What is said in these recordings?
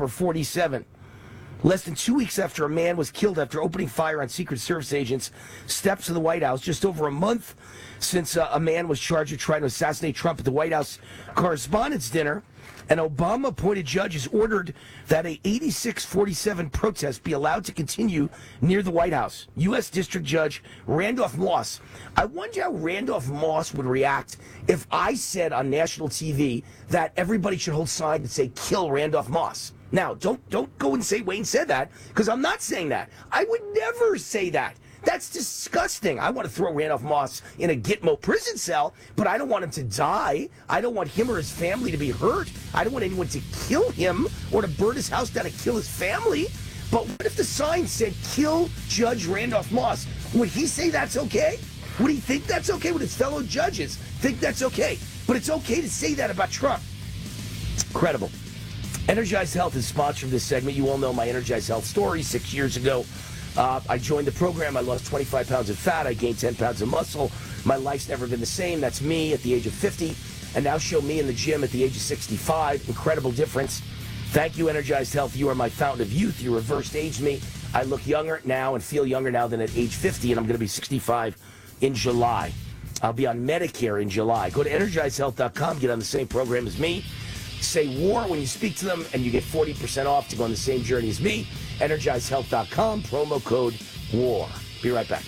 number 47. Less than 2 weeks after a man was killed after opening fire on Secret Service agents, steps of the White House, just over a month since a man was charged with trying to assassinate Trump at the White House Correspondents' Dinner, an Obama-appointed judge has ordered that a 86-47 protest be allowed to continue near the White House. U.S. District Judge Randolph Moss. I wonder how Randolph Moss would react if I said on national TV that everybody should hold signs that say, "Kill Randolph Moss." Now, don't go and say Wayne said that, because I'm not saying that. I would never say that. That's disgusting. I want to throw Randolph Moss in a Gitmo prison cell, but I don't want him to die. I don't want him or his family to be hurt. I don't want anyone to kill him or to burn his house down and kill his family. But what if the sign said, "Kill Judge Randolph Moss"? Would he say that's okay? Would he think that's okay? Would his fellow judges think that's okay? But it's okay to say that about Trump. It's incredible. Energized Health is sponsored this segment. You all know my Energized Health story. 6 years ago, I joined the program. I lost 25 pounds of fat. I gained 10 pounds of muscle. My life's never been the same. That's me at the age of 50. And now show me in the gym at the age of 65. Incredible difference. Thank you, Energized Health. You are my fountain of youth. You reversed aged me. I look younger now and feel younger now than at age 50, and I'm going to be 65 in July. I'll be on Medicare in July. Go to EnergizedHealth.com. Get on the same program as me. Say WAR when you speak to them, and you get 40% off to go on the same journey as me. EnergizedHealth.com, promo code WAR. Be right back.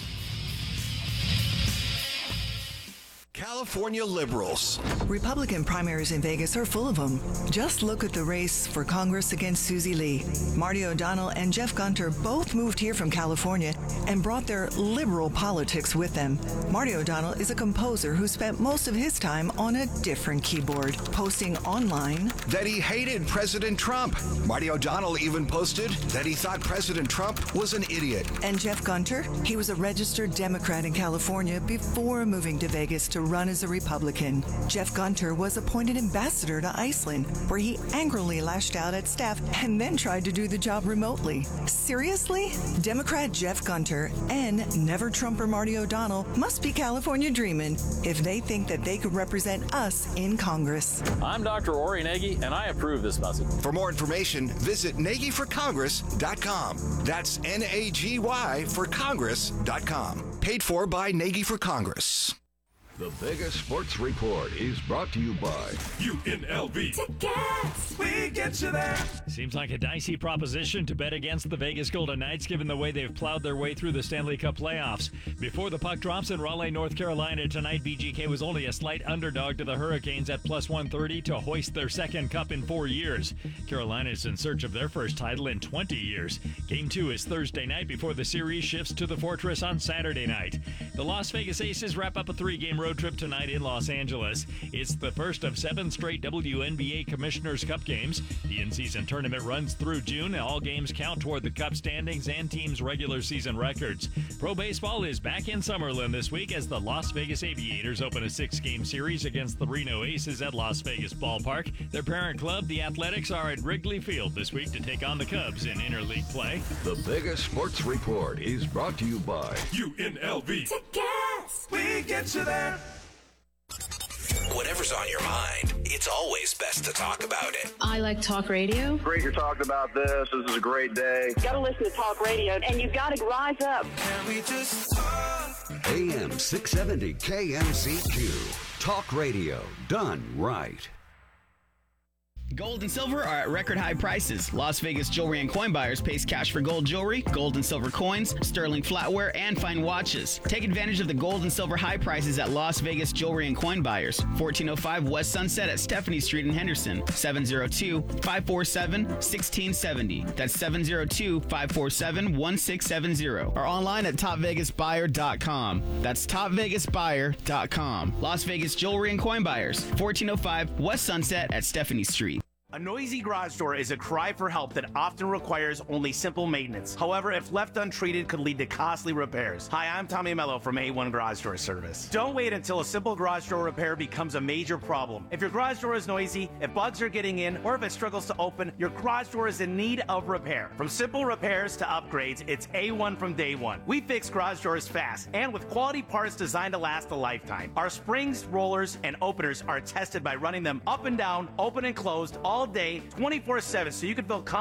California liberals. Republican primaries in Vegas are full of them. Just look at the race for Congress against Susie Lee. Marty O'Donnell and Jeff Gunter both moved here from California and brought their liberal politics with them. Marty O'Donnell is a composer who spent most of his time on a different keyboard, posting online that he hated President Trump. Marty O'Donnell even posted that he thought President Trump was an idiot. And Jeff Gunter, he was a registered Democrat in California before moving to Vegas to run as a Republican. Jeff Gunter was appointed ambassador to Iceland, where he angrily lashed out at staff and then tried to do the job remotely. Seriously? Democrat Jeff Gunter and Never Trumper Marty O'Donnell must be California dreaming if they think that they could represent us in Congress. I'm Dr. Ori Nagy, and I approve this message. For more information, visit NagyForCongress.com. That's N-A-G-Y for Congress.com. Paid for by Nagy for Congress. The Vegas Sports Report is brought to you by UNLV. Tickets, we get you there. Seems like a dicey proposition to bet against the Vegas Golden Knights, given the way they've plowed their way through the Stanley Cup playoffs. Before the puck drops in Raleigh, North Carolina tonight, BGK was only a slight underdog to the Hurricanes at plus 130 to hoist their second cup in 4 years. Carolina is in search of their first title in 20 years. Game 2 is Thursday night before the series shifts to the Fortress on Saturday night. The Las Vegas Aces wrap up a 3-game road trip tonight in Los Angeles. It's the first of 7 straight WNBA Commissioner's Cup games. The in-season tournament runs through June. All games count toward the Cup standings and teams' regular season records. Pro baseball is back in Summerlin this week as the Las Vegas Aviators open a 6-game series against the Reno Aces at Las Vegas Ballpark. Their parent club, the Athletics, are at Wrigley Field this week to take on the Cubs in interleague play. The Vegas Sports Report is brought to you by UNLV. Tickets, we get you there. Whatever's on your mind, it's always best to talk about it. I like talk radio. Great you're talking about this. This is a great day. You gotta listen to talk radio, and you gotta rise up. Can we just talk? AM 670 KMCQ. Talk radio done right. Gold and silver are at record high prices. Las Vegas Jewelry and Coin Buyers pays cash for gold jewelry, gold and silver coins, sterling flatware, and fine watches. Take advantage of the gold and silver high prices at Las Vegas Jewelry and Coin Buyers. 1405 West Sunset at Stephanie Street in Henderson. 702-547-1670. That's 702-547-1670. Or online at topvegasbuyer.com. That's topvegasbuyer.com. Las Vegas Jewelry and Coin Buyers. 1405 West Sunset at Stephanie Street. A noisy garage door is a cry for help that often requires only simple maintenance. However, if left untreated, could lead to costly repairs. Hi, I'm Tommy Mello from A1 Garage Door Service. Don't wait until a simple garage door repair becomes a major problem. If your garage door is noisy, if bugs are getting in, or if it struggles to open, your garage door is in need of repair. From simple repairs to upgrades, it's A1 from day one. We fix garage doors fast and with quality parts designed to last a lifetime. Our springs, rollers, and openers are tested by running them up and down, open and closed, all day, 24/7, so you can feel confident